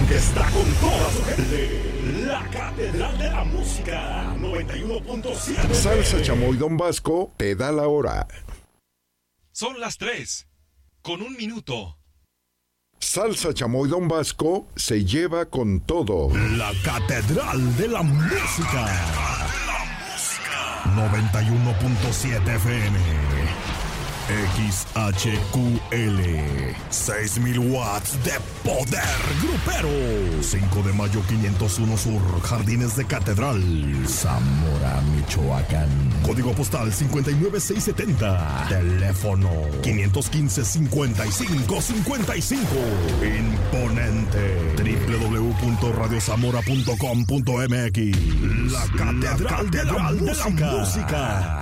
que está con toda su gente. La Catedral de la Música 91.7. Salsa Chamoy Don Vasco te da la hora. Son las 3, con 1 minuto. Salsa Chamoy Don Vasco se lleva con todo. La Catedral de la Música 91.7 FM. XHQL 6,000 watts de poder grupero. 5 de mayo 501 Sur, Jardines de Catedral, Zamora, Michoacán. Código postal 59670. Teléfono 515-5555. Imponente. www.radiozamora.com.mx. La Catedral de la Música.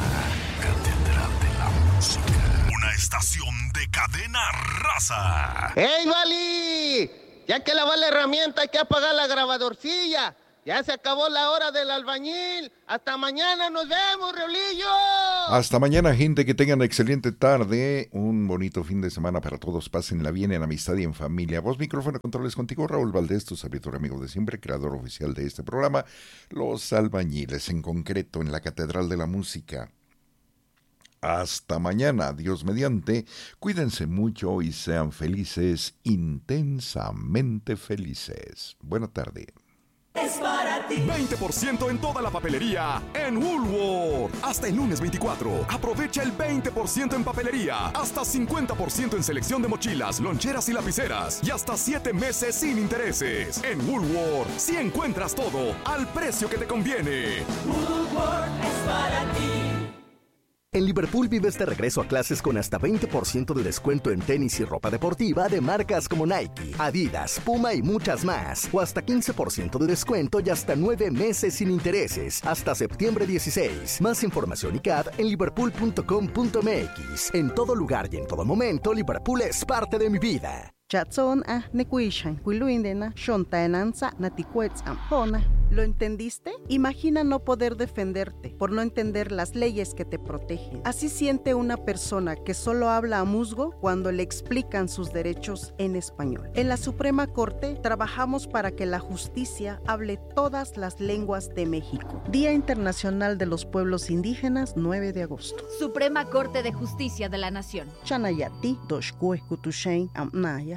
Una estación de cadena raza. ¡Ey, Vali! Ya que lavar la herramienta hay que apagar la grabadorcilla. Ya se acabó la hora del albañil. Hasta mañana, nos vemos, Reolillo. Hasta mañana, gente, que tengan excelente tarde. Un bonito fin de semana para todos. Pásenla bien en amistad y en familia. Voz, micrófono, controles contigo, Raúl Valdés, tu servidor amigo de siempre, creador oficial de este programa, Los Albañiles, en concreto en la Catedral de la Música. Hasta mañana, Dios mediante, cuídense mucho y sean felices, intensamente felices. Buena tarde. Es para ti. 20% en toda la papelería en Woolworth. Hasta el lunes 24. Aprovecha el 20% en papelería. Hasta 50% en selección de mochilas, loncheras y lapiceras. Y hasta 7 meses sin intereses. En Woolworth, si encuentras todo al precio que te conviene. Woolworth es para ti. En Liverpool vives de regreso a clases con hasta 20% de descuento en tenis y ropa deportiva de marcas como Nike, Adidas, Puma y muchas más. O hasta 15% de descuento y hasta 9 meses sin intereses. Hasta septiembre 16. Más información y CAD en liverpool.com.mx. En todo lugar y en todo momento, Liverpool es parte de mi vida. Chatson nekuishan kuiluindena shontaenanza naticuetz ampona. ¿Lo entendiste? Imagina no poder defenderte por no entender las leyes que te protegen. Así siente una persona que solo habla a musgo cuando le explican sus derechos en español. En la Suprema Corte trabajamos para que la justicia hable todas las lenguas de México. Día Internacional de los Pueblos Indígenas, 9 de agosto. Suprema Corte de Justicia de la Nación. Chanayati, Doshkue Kutushain, Amnaya.